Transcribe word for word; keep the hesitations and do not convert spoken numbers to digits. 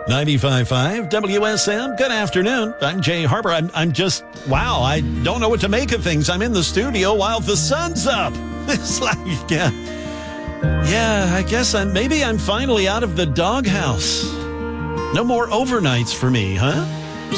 ninety-five point five W S M. Good afternoon. I'm Jay Harper. I'm, I'm just, wow, I don't know what to make of things. I'm in the studio while the sun's up. It's like, yeah, yeah, I guess I'm, maybe I'm finally out of the doghouse. No more overnights for me, huh?